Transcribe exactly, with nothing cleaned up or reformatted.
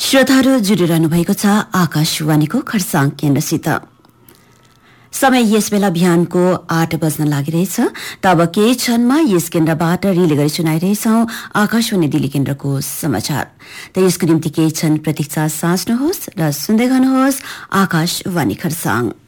श्रोताहरू जुडिरहनु भएको छ आकाशवाणीको खरसाङ केन्द्रसित। समय यस बेला बिहानको आठ बज्न लागिरहेछ। तब केही क्षणमा यस केन्द्रबाट रिले गरी सुनाइरहेछौ आकाशवाणी दिल्ली केन्द्रको समाचार। त यसको निम्ति केही क्षण प्रतीक्षा साँच्नुहोस् र सुन्दै गर्नुहोस् आकाशवाणी खरसाङ।